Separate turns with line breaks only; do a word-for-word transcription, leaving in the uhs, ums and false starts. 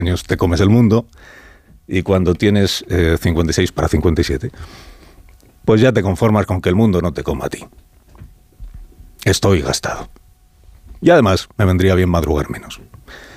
años te comes el mundo y cuando tienes eh, cincuenta y seis para cincuenta y siete, pues ya te conformas con que el mundo no te coma a ti. Estoy gastado. Y además me vendría bien madrugar menos.